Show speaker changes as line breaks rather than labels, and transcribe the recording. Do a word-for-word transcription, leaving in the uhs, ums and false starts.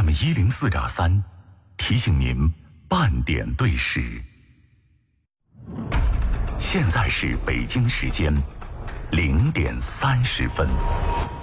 M 一零四点三，提醒您半点对时。现在是北京时间零点三十分。